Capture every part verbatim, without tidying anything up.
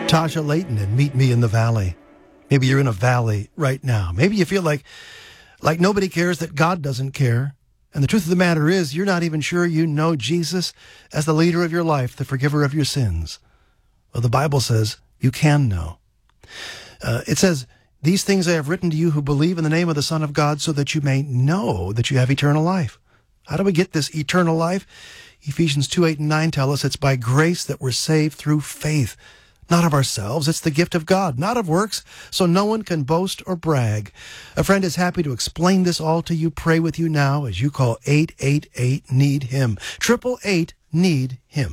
Tasha Layton and Meet Me in the Valley. Maybe you're in a valley right now. Maybe you feel like like nobody cares, that God doesn't care. And the truth of the matter is, you're not even sure you know Jesus as the leader of your life, the forgiver of your sins. Well, the Bible says you can know. Uh, it says, these things I have written to you who believe in the name of the Son of God, so that you may know that you have eternal life. How do we get this eternal life? Ephesians two, eight, and nine tell us it's by grace that we're saved through faith. Not of ourselves, it's the gift of God, not of works, so no one can boast or brag. A friend is happy to explain this all to you, pray with you now as you call eight eight eight, need him. Triple eight, need him.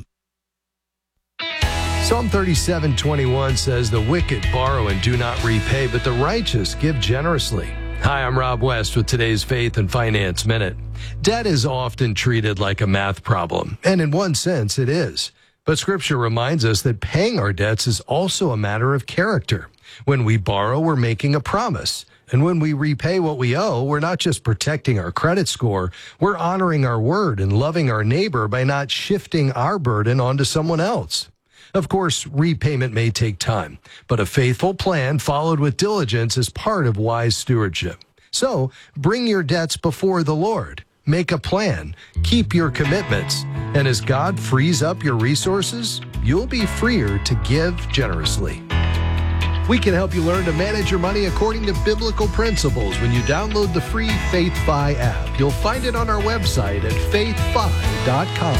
Psalm thirty-seven twenty-one says, the wicked borrow and do not repay, but the righteous give generously. Hi, I'm Rob West with today's Faith and Finance Minute. Debt is often treated like a math problem, and in one sense it is. But Scripture reminds us that paying our debts is also a matter of character. When we borrow, we're making a promise. And when we repay what we owe, we're not just protecting our credit score, we're honoring our word and loving our neighbor by not shifting our burden onto someone else. Of course, repayment may take time, but a faithful plan followed with diligence is part of wise stewardship. So, bring your debts before the Lord. Make a plan, keep your commitments, and as God frees up your resources, you'll be freer to give generously. We can help you learn to manage your money according to biblical principles when you download the free FaithFi app. You'll find it on our website at faith fi dot com.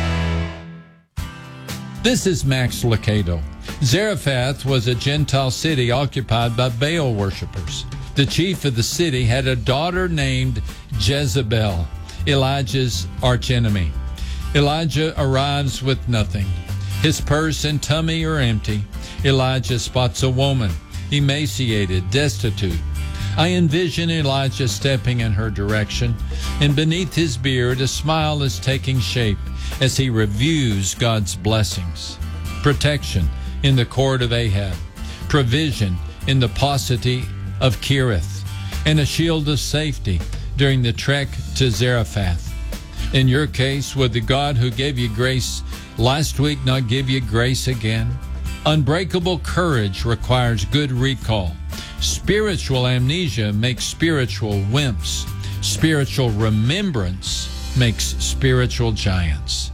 This is Max Lucado. Zarephath was a Gentile city occupied by Baal worshippers. The chief of the city had a daughter named Jezebel, Elijah's archenemy. Elijah arrives with nothing. His purse and tummy are empty. Elijah spots a woman, emaciated, destitute. I envision Elijah stepping in her direction, and beneath his beard a smile is taking shape as he reviews God's blessings. Protection in the court of Ahab, provision in the paucity of Kerith, and a shield of safety during the trek to Zarephath. In your case, would the God who gave you grace last week not give you grace again? Unbreakable courage requires good recall. Spiritual amnesia makes spiritual wimps. Spiritual remembrance makes spiritual giants.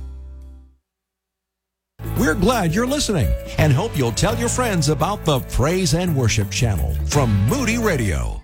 We're glad you're listening and hope you'll tell your friends about the Praise and Worship Channel from Moody Radio.